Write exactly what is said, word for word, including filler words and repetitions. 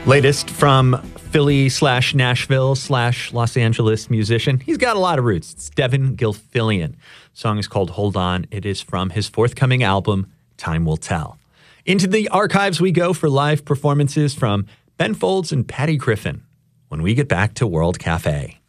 Latest from Philly slash Nashville slash Los Angeles musician. He's got a lot of roots. It's Devin Gilfillian. The song is called Hold On. It is from his forthcoming album, Time Will Tell. Into the archives we go for live performances from Ben Folds and Patty Griffin when we get back to World Cafe.